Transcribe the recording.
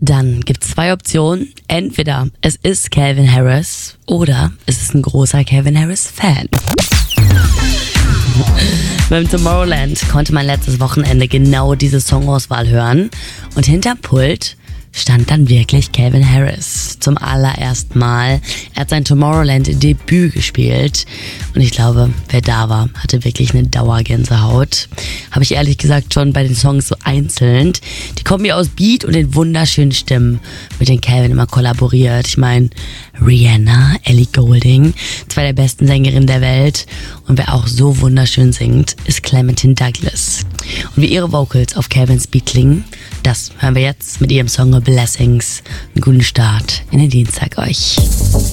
Dann gibt es 2 Optionen. Entweder es ist Calvin Harris oder es ist ein großer Calvin Harris-Fan. Beim Tomorrowland konnte man letztes Wochenende genau diese Songauswahl hören und hinterm Pult stand dann wirklich Calvin Harris zum allerersten Mal. Er hat sein Tomorrowland-Debüt gespielt und ich glaube, wer da war, hatte wirklich eine Dauergänsehaut. Habe ich ehrlich gesagt schon bei den Songs so einzeln. Die Kombi aus Beat und den wunderschönen Stimmen, mit denen Calvin immer kollaboriert. Ich meine, Rihanna, Ellie Goulding, 2 der besten Sängerinnen der Welt. Und wer auch so wunderschön singt, ist Clementine Douglas. Und wie ihre Vocals auf Calvins Beat klingen, das hören wir jetzt mit ihrem Song Blessings. Einen guten Start in den Dienstag euch.